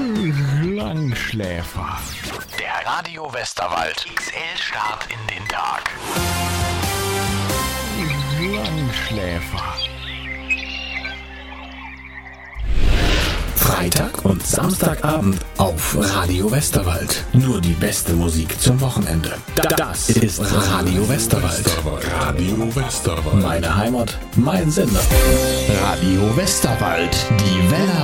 Langschläfer. Der Radio Westerwald XL-Start in den Tag. Langschläfer. Freitag und Samstagabend auf Radio Westerwald. Nur die beste Musik zum Wochenende. Das ist Radio Westerwald. Radio Westerwald. Meine Heimat, mein Sender. Radio Westerwald, die Welle